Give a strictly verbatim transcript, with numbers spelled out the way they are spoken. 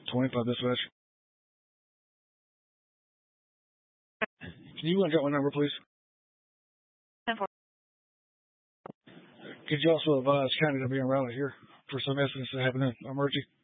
twenty-five dispatch. Can you look at my number, please? ten four. Could you also advise county to be around here for some incidents that happen in emergency?